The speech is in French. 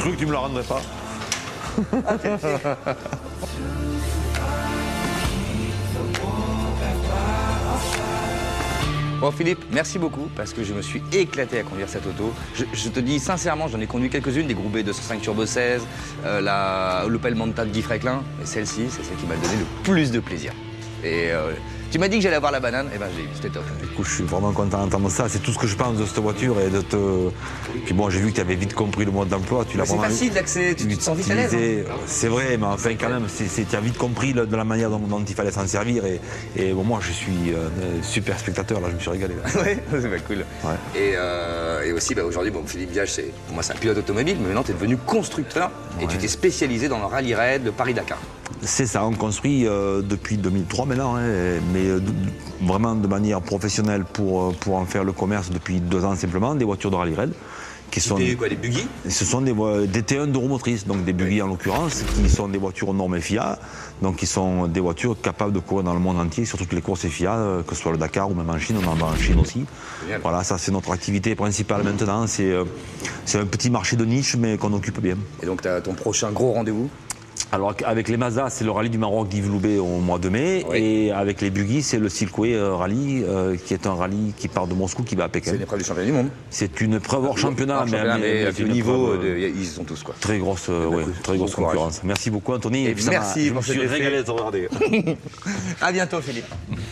cru que tu me le rendrais pas. Bon Philippe, merci beaucoup parce que je me suis éclaté à conduire cette auto. Je te dis sincèrement, j'en ai conduit quelques-unes, des Groupe B 205 Turbo 16, l'Opel Manta de Guy Fréquelin, mais celle-ci, c'est celle qui m'a donné le plus de plaisir. Et tu m'as dit que j'allais avoir la banane, et ben j'ai eu, c'était top. Écoute, je suis vraiment content d'entendre ça. C'est tout ce que je pense de cette voiture et de te. Puis bon, j'ai vu que tu avais vite compris le mode d'emploi. Tu l'as C'est vraiment facile d'accès, tu te sens vite à l'aise. Hein. C'est vrai, mais enfin quand même, tu as vite compris de la manière dont il fallait s'en servir. Et bon, moi, je suis super spectateur. Là, je me suis régalé. Oui, c'est cool. Ouais. Et aussi, aujourd'hui, Philippe Biage, pour moi, c'est un pilote automobile, mais maintenant, tu es devenu constructeur et tu t'es spécialisé dans le rallye raid, le Paris-Dakar. C'est ça, on construit depuis 2003 maintenant, hein, mais vraiment de manière professionnelle pour en faire le commerce depuis 2 ans simplement, des voitures de rallye raid. Qui sont des buggy? Ce sont des T1 de roue motrice, donc des buggy en l'occurrence, qui sont des voitures aux normes FIA, donc qui sont des voitures capables de courir dans le monde entier, sur toutes les courses FIA, que ce soit le Dakar ou même en Chine, on en va en Chine aussi. Génial. Voilà, ça c'est notre activité principale maintenant, c'est un petit marché de niche mais qu'on occupe bien. Et donc tu as ton prochain gros rendez-vous? Alors avec les Mazda, c'est le rallye du Maroc d'Yves-Loubet au mois de mai, et avec les buggy, c'est le Silkway Rally, qui est un rallye qui part de Moscou, qui va à Pékin. C'est une épreuve du championnat du monde. C'est une épreuve hors championnat, mais à ce niveau, ils sont tous quoi. Très grosse, très grosse concurrence. Merci beaucoup Anthony. Et merci, je me suis régalé de te regarder. À bientôt Philippe.